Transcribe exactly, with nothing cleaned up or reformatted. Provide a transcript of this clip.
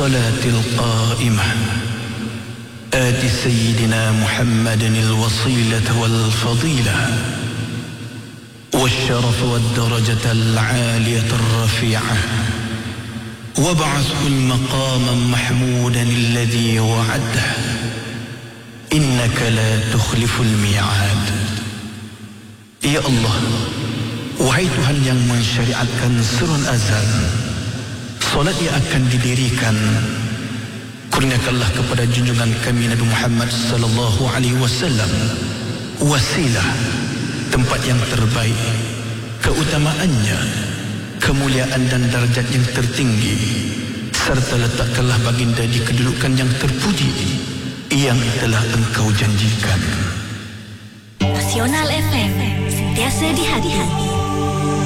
الصلاة القائمة آت سيدنا محمد الوصيلة والفضيلة والشرف والدرجة العالية الرفيعة وابعثه المقام محمودا الذي وعده إنك لا تخلف الميعاد. Ya Allah, wahai Tuhan yang mensyariatkan serun azan, solat yang akan didirikan, kurniakanlah kepada junjungan kami Nabi Muhammad sallallahu alaihi wasallam wasilah, tempat yang terbaik, keutamaannya, kemuliaan dan darjat yang tertinggi, serta letakkanlah baginda di kedudukan yang terpuji yang telah engkau janjikan. Nasional F M, sentiasa di hati.